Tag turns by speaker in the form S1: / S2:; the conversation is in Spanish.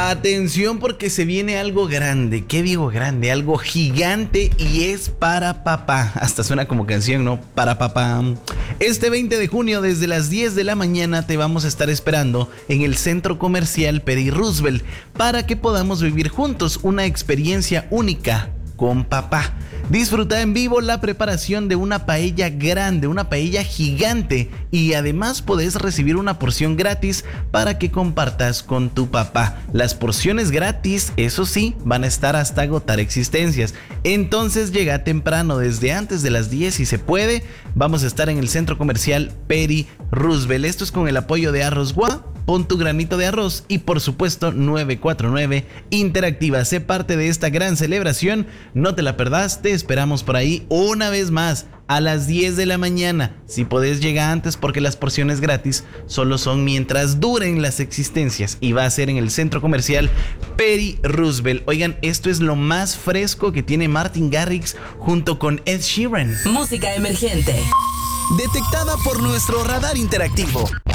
S1: Atención porque se viene algo grande. ¿Qué digo grande? Algo gigante y es para papá. Hasta suena como canción, ¿no? Para papá. Este 20 de junio desde las 10 de la mañana te vamos a estar esperando en el Centro Comercial Peri Roosevelt para que podamos vivir juntos una experiencia única con papá. Disfruta en vivo la preparación de una paella grande, una paella gigante, y además podés recibir una porción gratis para que compartas con tu papá. Las porciones gratis, eso sí, van a estar hasta agotar existencias. Entonces llega temprano, desde antes de las 10 si se puede. Vamos a estar en el Centro Comercial Peri Roosevelt. Esto es con el apoyo de Arroz Gua. Pon tu granito de arroz y por supuesto 949 Interactiva. Sé parte de esta gran celebración, no te la perdás, te esperamos por ahí una vez más a las 10 de la mañana. Si podés llegar antes porque las porciones gratis solo son mientras duren las existencias y va a ser en el Centro Comercial Peri Roosevelt. Oigan, esto es lo más fresco que tiene Martin Garrix junto con Ed Sheeran.
S2: Música emergente.
S3: Detectada por nuestro radar interactivo.